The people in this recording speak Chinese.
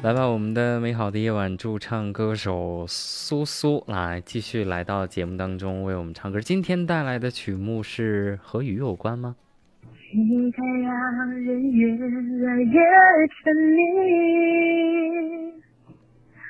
来吧，我们的美好的夜晚驻唱歌手苏苏来继续来到节目当中为我们唱歌。今天带来的曲目是和雨有关吗？ 期待让人越来越沉迷，